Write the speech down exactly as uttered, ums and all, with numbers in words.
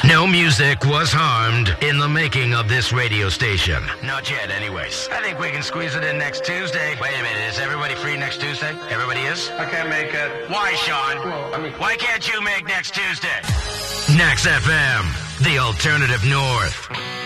No music was harmed in the making of this radio station. Not yet, anyways. I think we can squeeze it in next Tuesday. Wait a minute, is everybody free next Tuesday? Everybody is? I can't make it. Why, Sean? Well, I mean... Why can't you make next Tuesday? Next F M, the alternative north.